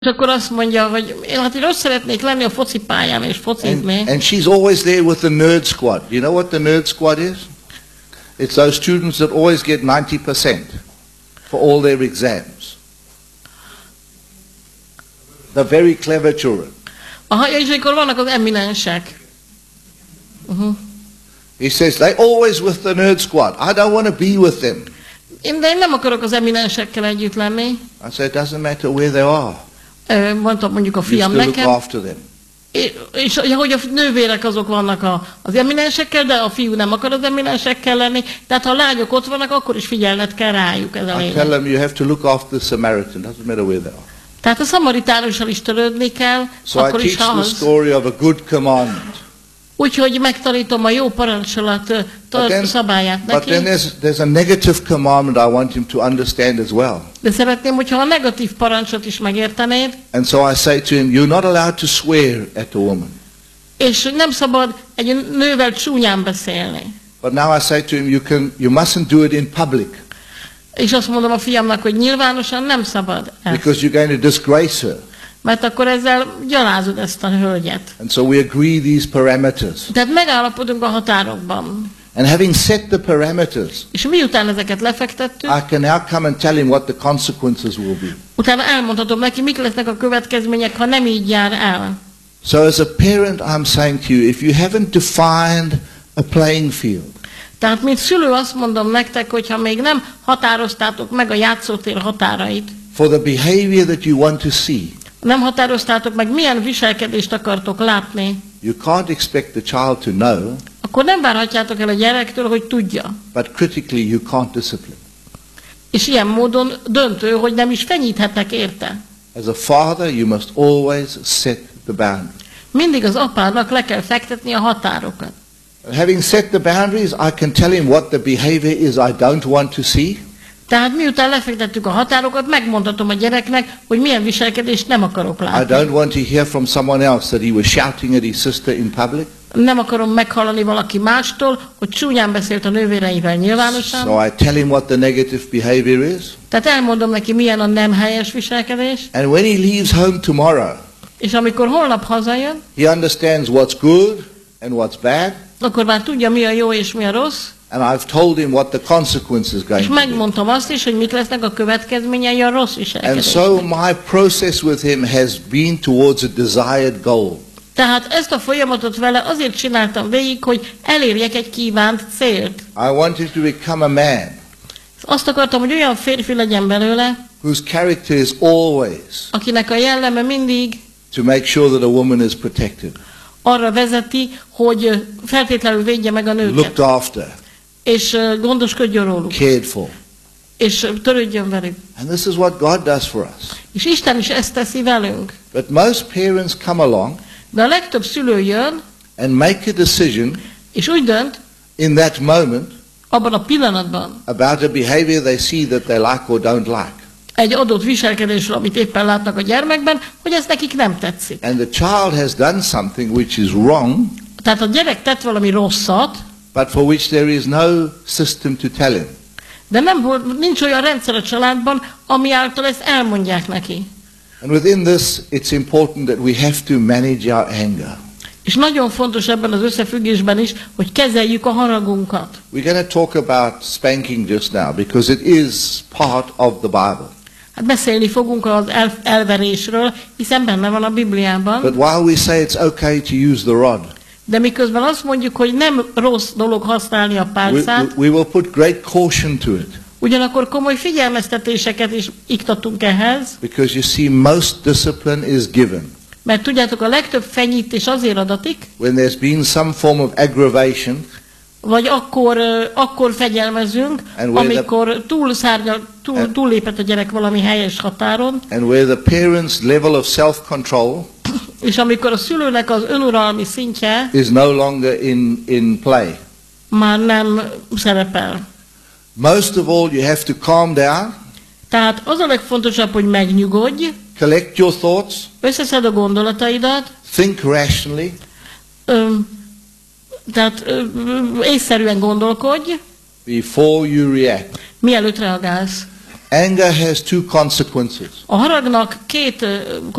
És akkor azt mondja, hogy én hát rossz szeretnék lenni a focipályán és focizni. And she's always there with the nerd squad. You know what the nerd squad is? It's those students that always get 90% for all their exams. The very clever children. És akkor vannak az eminensek. He says, they're always with the nerd squad. I don't want to be with them. De én nem akarok az eminensekkel együtt lenni. I say, it doesn't matter where they are. Mondtam mondjuk a You fiam still look nekem. after them. És hogy a nővérek azok vannak az eminensekkel, de a fiú nem akar az eminensekkel lenni. Tehát ha a lányok ott vannak, akkor is figyelned kell rájuk. Ez a I lényeg. tell them, you have to look after the Samaritan. Doesn't matter where they are. Tehát a szamaritánussal is törődni kell, So I akkor is teach the az. story of a good commandment. Úgyhogy megtanítom a jó parancsolat szabályát But neki. then there's a negative commandment I want him to understand as well. De szeretném, hogyha a negatív parancsot is megértenéd, And so I say to him, you're not allowed to swear at a woman. és nem szabad egy nővel csúnyán beszélni. But now I say to him, you mustn't do it in public. És azt mondom a fiamnak, hogy nyilvánosan nem szabad ezt, Because you're going to disgrace her. mert akkor ezzel gyalázod ezt a hölgyet. And so we agree these parameters. Tehát megállapodunk a határokban. And having set the parameters, És miután ezeket lefektettük, I can now come and tell him what the consequences will be. utána elmondhatom neki, mik lesznek a következmények, ha nem így jár el. So as a parent, I'm saying to you, if you haven't defined a playing field, Tehát, mint szülő azt mondom nektek, hogyha még nem határoztátok meg a játszótér határait, for the behavior that you want to see, nem határoztátok meg, milyen viselkedést akartok látni, you can't expect the child to know, akkor nem várhatjátok el a gyerektől, hogy tudja. but critically you can't discipline. És ilyen módon döntő, hogy nem is fenyíthetek érte. As a father, you must always set the boundary. Mindig az apának le kell fektetni a határokat. Having set the boundaries, I can tell him what the behavior is I don't want to see. Tehát miután lefektettük a határokat, megmondhatom a gyereknek, hogy milyen viselkedést nem akarok I látni. don't want to hear from someone else that he was shouting at his sister in public. Nem akarom meghallani valaki mástól, hogy csúnyán beszélt a nővéreivel nyilvánosan. So I tell him what the negative behavior is. Tehát elmondom neki, milyen a nem helyes viselkedés. And when he leaves home tomorrow, És amikor holnap hazajön, he understands what's good and what's bad. akkor már tudja, mi a jó és mi a rossz. And I've told him what the consequence is going És to be. megmondtam azt is, hogy mit lesznek a következményei a rossz And viselkedésnek. so my process with him has been towards a desired goal. Tehát ezt a folyamatot vele azért csináltam végig, hogy elérjek egy kívánt célt. I want him to become a man Azt akartam, hogy olyan férfi legyen belőle, whose character is always akinek a jelleme mindig to make sure that a woman is protected, arra vezeti, hogy feltétlenül védje meg a nőket, looked after, és gondoskodjon róluk, cared for. és törődjön velük. And this is what God does for us. És Isten is ezt teszi velünk. But most parents come along De a legtöbb szülő jön, and make a decision és úgy dönt, in that moment abban a pillanatban about a behavior they see that they like or don't like. egy adott viselkedésről, amit éppen látnak a gyermekben, hogy ez nekik nem tetszik. And the child has done something which is wrong, Tehát a gyerek tett valami rosszat, but for which there is no system to tell him. de nincs olyan rendszer a családban, ami által ezt elmondják neki. And within this, it's important that we have to manage our anger. És nagyon fontos ebben az összefüggésben is, hogy kezeljük a haragunkat. We're going to talk about spanking just now because it is part of the Bible. Hát beszélni fogunk az elverésről, hiszen benne van a Bibliában. But while we say it's okay to use the rod, De miközben azt mondjuk, hogy nem rossz dolog használni a pálcát, we will put great caution to it. ugyanakkor komoly figyelmeztetéseket is iktatunk ehhez, Because you see, most discipline is given mert tudjátok, a legtöbb fenyítés azért adatik, when there's been some form of aggravation, vagy akkor fegyelmezünk, And where the- amikor túllépett a gyerek valami helyes határon, and where the parents' level of self-control és amikor a szülőnek az önuralmi szintje is no longer in play. már nem szerepel. Most of all, you have to calm down, Tehát az a legfontosabb, hogy megnyugodj, collect your thoughts, összeszed a gondolataidat, think rationally, tehát észszerűen gondolkodj, before you react. mielőtt reagálsz. Anger has two consequences. A haragnak két